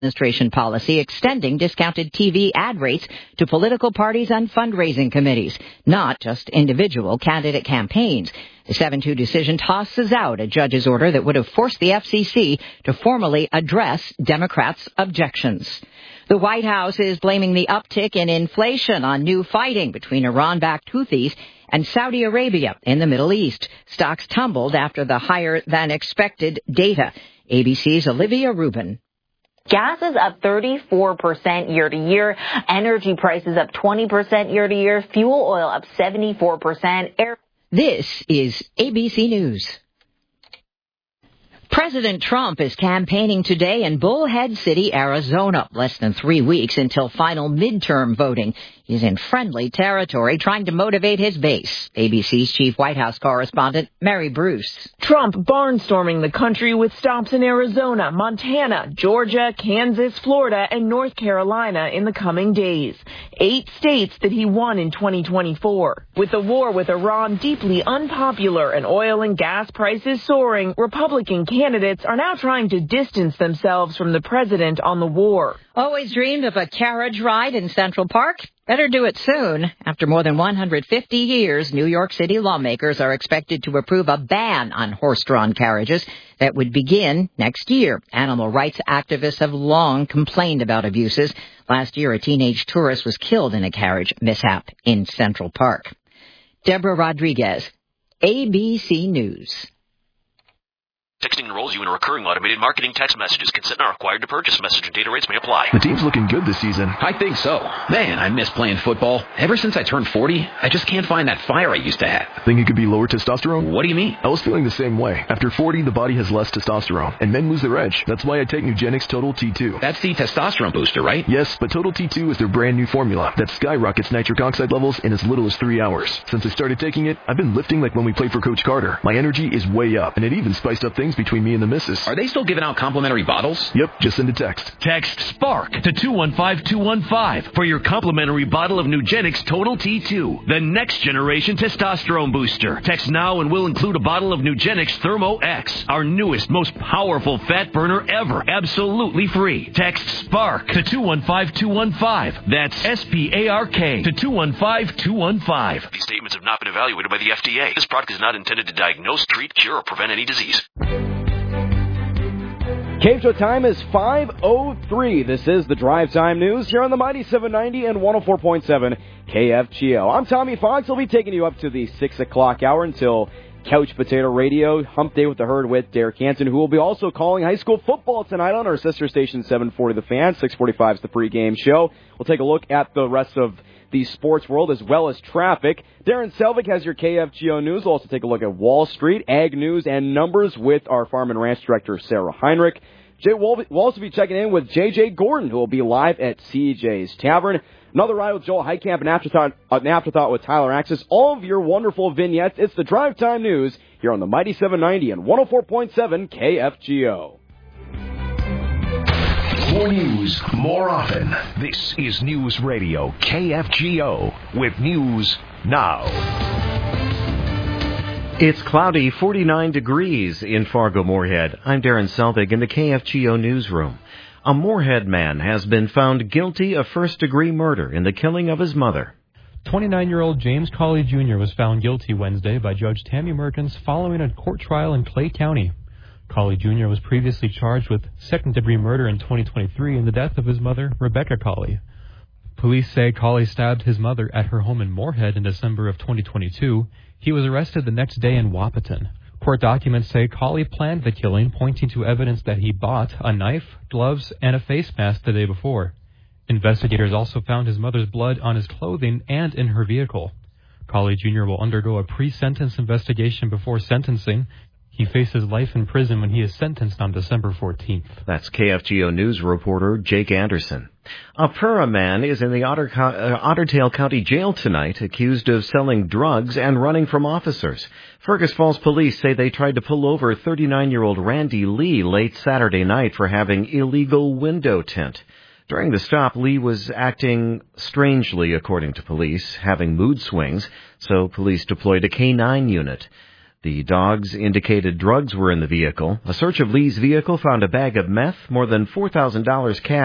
administration policy extending discounted TV ad rates to political parties and fundraising committees, not just individual candidate campaigns. The 7-2 decision tosses out a judge's order that would have forced the FCC to formally address Democrats' objections. The White House is blaming the uptick in inflation on new fighting between Iran-backed Houthis and Saudi Arabia in the Middle East. Stocks tumbled after the higher-than-expected data. ABC's Olivia Rubin. Gas is up 34% year-to-year. Energy prices up 20% year-to-year. Fuel oil up 74%. This is ABC News. President Trump is campaigning today in Bullhead City, Arizona, less than 3 weeks until final midterm voting. He's in friendly territory trying to motivate his base. ABC's chief White House correspondent, Mary Bruce. Trump barnstorming the country with stops in Arizona, Montana, Georgia, Kansas, Florida, and North Carolina in the coming days. 8 states that he won in 2024. With the war with Iran deeply unpopular and oil and gas prices soaring, Republican candidates are now trying to distance themselves from the president on the war. Always dreamed of a carriage ride in Central Park? Better do it soon. After more than 150 years, New York City lawmakers are expected to approve a ban on horse-drawn carriages that would begin next year. Animal rights activists have long complained about abuses. Last year, a teenage tourist was killed in a carriage mishap in Central Park. Deborah Rodriguez, ABC News. Texting enrolls you in a recurring automated marketing text messages. Consent not required to purchase. Message and data rates may apply. The team's looking good this season. I think so. Man, I miss playing football. Ever since I turned 40, I just can't find that fire I used to have. Think it could be lower testosterone? What do you mean? I was feeling the same way. After 40, the body has less testosterone, and men lose their edge. That's why I take Nugenix Total T2. That's the testosterone booster, right? Yes, but Total T2 is their brand new formula that skyrockets nitric oxide levels in as little as 3 hours. Since I started taking it, I've been lifting like when we played for Coach Carter. My energy is way up, and it even spiced up things between me and the missus. Are they still giving out complimentary bottles? Yep, just send a text. Text SPARK to 215-215 for your complimentary bottle of Nugenix Total T2, the next generation testosterone booster. Text now and we'll include a bottle of Nugenix Thermo X, our newest, most powerful fat burner ever, absolutely free. Text SPARK to 215-215. That's SPARK to 215-215. These statements have not been evaluated by the FDA. This product is not intended to diagnose, treat, cure, or prevent any disease. Cave Show time is 5:03. This is the Drive Time News here on the Mighty 790 and 104.7 KFGO. I'm Tommy Fox. I'll be taking you up to the 6 o'clock hour until Couch Potato Radio, Hump Day with the Herd with Derek Hansen, who will be also calling high school football tonight on our sister station 740 The Fan. 6:45 is the pregame show. We'll take a look at the rest of the sports world as well as traffic. Darren Selvig has your KFGO news. We'll also take a look at Wall Street, ag news, and numbers with our Farm and Ranch Director, Sarah Heinrich. We'll also be checking in with J.J. Gordon, who will be live at CJ's Tavern. Another ride with Joel Heitkamp, an afterthought with Tyler Axis. All of your wonderful vignettes. It's the Drive Time News here on the Mighty 790 and 104.7 KFGO. More news, more often. This is News Radio KFGO with News Now. It's cloudy, 49 degrees in Fargo-Moorhead. I'm Darren Selvig in the KFGO newsroom. A Moorhead man has been found guilty of first-degree murder in the killing of his mother. 29-year-old James Cawley Jr. was found guilty Wednesday by Judge Tammy Merkins following a court trial in Clay County. Cawley Jr. was previously charged with second-degree murder in 2023 in the death of his mother, Rebecca Cawley. Police say Cawley stabbed his mother at her home in Moorhead in December of 2022. He was arrested the next day in Wahpeton. Court documents say Cawley planned the killing, pointing to evidence that he bought a knife, gloves, and a face mask the day before. Investigators also found his mother's blood on his clothing and in her vehicle. Cawley Jr. will undergo a pre-sentence investigation before sentencing. He faces life in prison when he is sentenced on December 14th. That's KFGO News reporter Jake Anderson. A Pura man is in the Ottertail County Jail tonight, accused of selling drugs and running from officers. Fergus Falls police say they tried to pull over 39-year-old Randy Lee late Saturday night for having illegal window tint. During the stop, Lee was acting strangely, according to police, having mood swings, so police deployed a K-9 unit. The dogs indicated drugs were in the vehicle. A search of Lee's vehicle found a bag of meth, more than $4,000 cash.